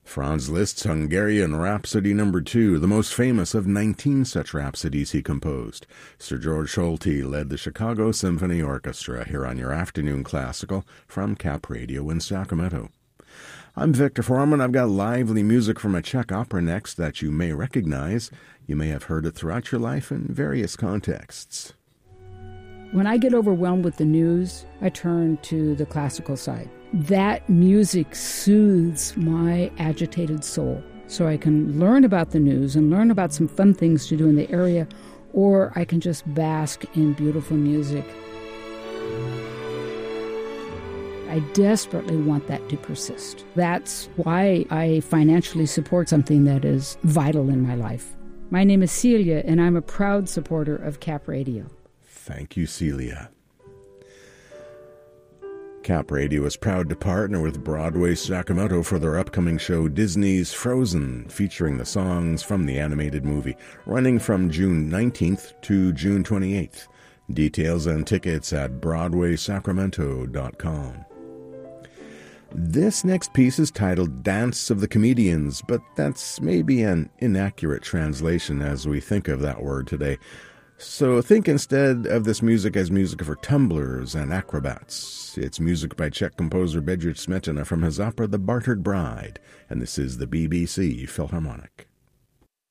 Franz Liszt's Hungarian Rhapsody No. 2, the most famous of 19 such rhapsodies he composed. Sir George Solti led the Chicago Symphony Orchestra here on your Afternoon Classical from Cap Radio in Sacramento. I'm Victor Foreman. I've got lively music from a Czech opera next that you may recognize. You may have heard it throughout your life in various contexts. When I get overwhelmed with the news, I turn to the classical side. That music soothes my agitated soul, so I can learn about the news and learn about some fun things to do in the area, or I can just bask in beautiful music. I desperately want that to persist. That's why I financially support something that is vital in my life. My name is Celia, and I'm a proud supporter of Cap Radio. Thank you, Celia. Cap Radio is proud to partner with Broadway Sacramento for their upcoming show Disney's Frozen, featuring the songs from the animated movie, running from June 19th to June 28th. Details and tickets at BroadwaySacramento.com. This next piece is titled Dance of the Comedians, but that's maybe an inaccurate translation as we think of that word today. So think instead of this music as music for tumblers and acrobats. It's music by Czech composer Bedřich Smetana from his opera The Bartered Bride, and this is the BBC Philharmonic.